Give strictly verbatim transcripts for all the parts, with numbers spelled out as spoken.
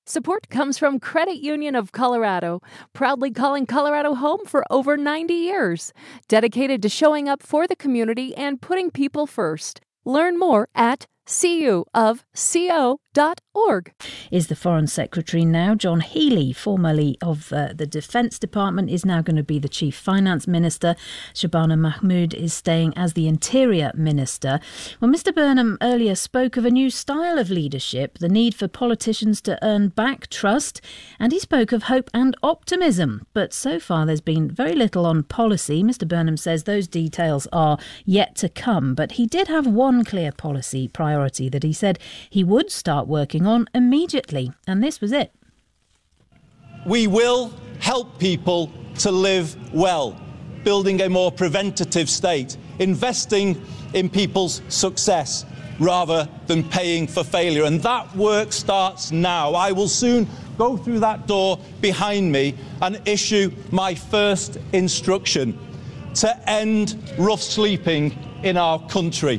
Support comes from Credit Union of Colorado, proudly calling Colorado home for over ninety years, dedicated to showing up for the community and putting people first. Learn more at c u of co dot org. Is the Foreign Secretary now. John Healey, formerly of uh, the Defence Department, is now going to be the Chief Finance Minister. Shabana Mahmood is staying as the Interior Minister. Well, Mr Burnham earlier spoke of a new style of leadership, the need for politicians to earn back trust, and he spoke of hope and optimism. But so far there's been very little on policy. Mr Burnham says those details are yet to come, but he did have one clear policy priority that he said he would start working on immediately, and this was it. We will help people to live well, building a more preventative state, investing in people's success rather than paying for failure. And that work starts now. I will soon go through that door behind me and issue my first instruction to end rough sleeping in our country.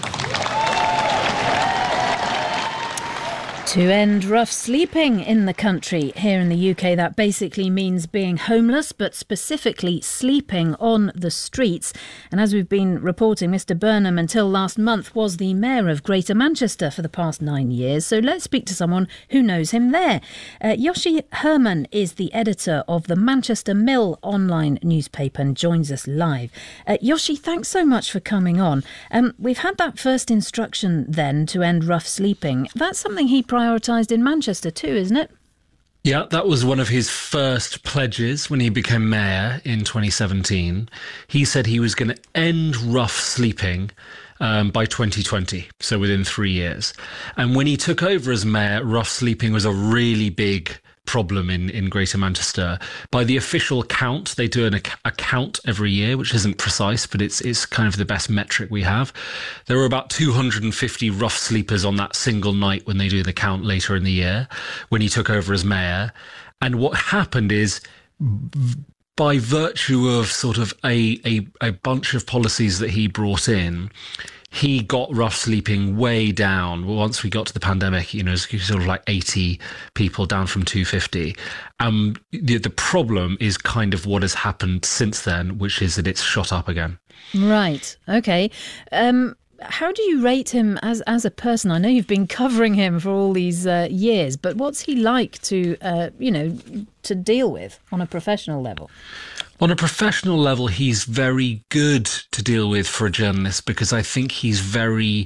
To end rough sleeping in the country. Here in the U K, that basically means being homeless, but specifically sleeping on the streets. And as we've been reporting, Mr Burnham, until last month, was the Mayor of Greater Manchester for the past nine years. So let's speak to someone who knows him there. Uh, Yoshi Herman is the editor of the Manchester Mill online newspaper and joins us live. Uh, Yoshi, thanks so much for coming on. Um, we've had that first instruction then to end rough sleeping. That's something he prioritised in Manchester too, isn't it? Yeah, that was one of his first pledges when he became mayor in twenty seventeen. He said he was going to end rough sleeping um, by twenty twenty, so within three years. And when he took over as mayor, rough sleeping was a really big problem in, in Greater Manchester. By the official count, they do an, a count every year, which isn't precise, but it's it's kind of the best metric we have. There were about two hundred fifty rough sleepers on that single night when they do the count later in the year, when he took over as mayor. And what happened is, by virtue of sort of a, a, a bunch of policies that he brought in, he got rough sleeping way down. Once we got to the pandemic, you know, it was sort of like eighty people down from two hundred fifty. Um, the, the problem is kind of what has happened since then, which is that it's shot up again. Right. OK. Um, how do you rate him as, as a person? I know you've been covering him for all these uh, years, but what's he like to, uh, you know, to deal with on a professional level? On a professional level, he's very good to deal with for a journalist because I think he's very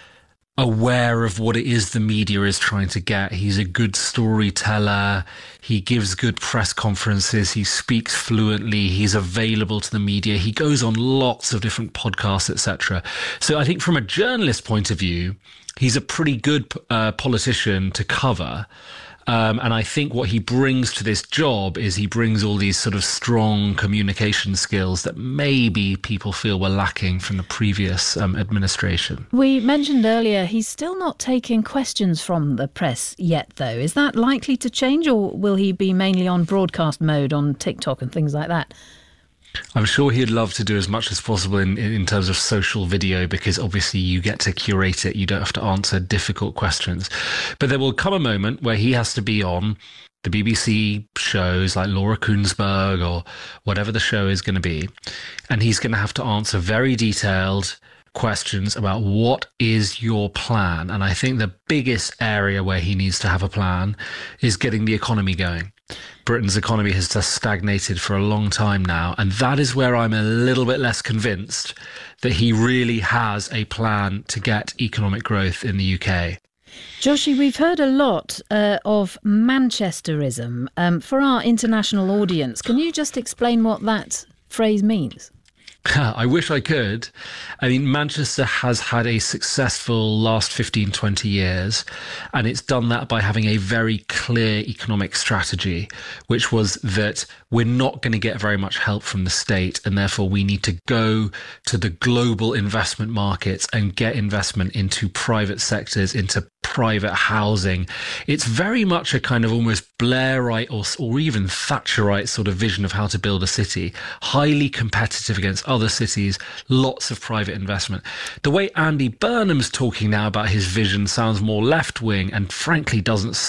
aware of what it is the media is trying to get. He's a good storyteller. He gives good press conferences. He speaks fluently. He's available to the media. He goes on lots of different podcasts, et cetera. So I think from a journalist point of view, he's a pretty good uh, politician to cover. Um, and I think what he brings to this job is he brings all these sort of strong communication skills that maybe people feel were lacking from the previous um, administration. We mentioned earlier he's still not taking questions from the press yet, though. Is that likely to change, or will he be mainly on broadcast mode on TikTok and things like that? I'm sure he'd love to do as much as possible in, in terms of social video, because obviously you get to curate it. You don't have to answer difficult questions. But there will come a moment where he has to be on the B B C shows like Laura Kuenssberg or whatever the show is going to be. And he's going to have to answer very detailed questions about what is your plan. And I think the biggest area where he needs to have a plan is getting the economy going. Britain's economy has just stagnated for a long time now, and that is where I'm a little bit less convinced that he really has a plan to get economic growth in the U K. Joshi, we've heard a lot uh, of Manchesterism. Um, for our international audience, can you just explain what that phrase means? I wish I could. I mean, Manchester has had a successful last fifteen, twenty years, and it's done that by having a very clear economic strategy, which was that we're not going to get very much help from the state, and therefore we need to go to the global investment markets and get investment into private sectors, into private housing. It's very much a kind of almost Blairite or, or even Thatcherite sort of vision of how to build a city, highly competitive against other cities, lots of private investment. The way Andy Burnham's talking now about his vision sounds more left-wing and frankly doesn't